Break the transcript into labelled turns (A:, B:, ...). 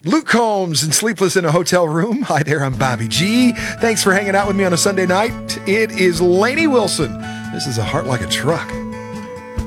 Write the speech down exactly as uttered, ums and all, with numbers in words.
A: Luke Combs and Sleepless in a Hotel Room. Hi there, I'm Bobby G. Thanks for hanging out with me on a Sunday night. It is Lainey Wilson. This is A Heart Like a Truck.